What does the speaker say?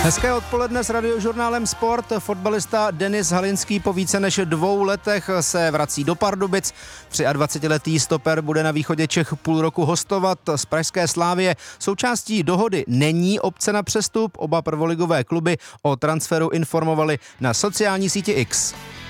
Hezké odpoledne s radiožurnálem Sport. Fotbalista Denis Halinský po více než 2 letech se vrací do Pardubic. 23letý stoper bude na východě Čech půl roku hostovat z pražské Slavie. Součástí dohody není opce na přestup. Oba prvoligové kluby o transferu informovali na sociální síti X.